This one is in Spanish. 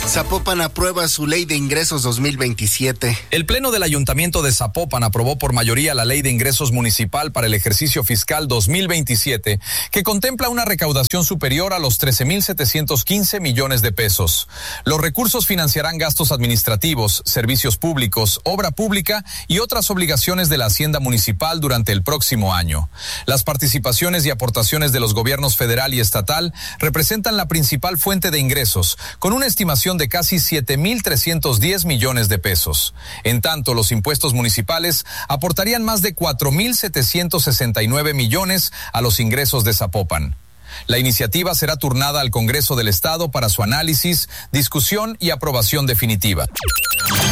Zapopan aprueba su ley de ingresos 2027. El Pleno del Ayuntamiento de Zapopan aprobó por mayoría la ley de ingresos municipal para el ejercicio fiscal 2027, que contempla una recaudación superior a los 13,715 millones de pesos. Los recursos financiarán gastos administrativos, servicios públicos, obra pública y otras obligaciones de la Hacienda Municipal durante el próximo año. Las participaciones y aportaciones de los gobiernos federal y estatal representan la principal fuente de ingresos, con una estimación de casi 7,310 millones de pesos. En tanto, los impuestos municipales aportarían más de 4,769 millones a los ingresos de Zapopan. La iniciativa será turnada al Congreso del Estado para su análisis, discusión y aprobación definitiva.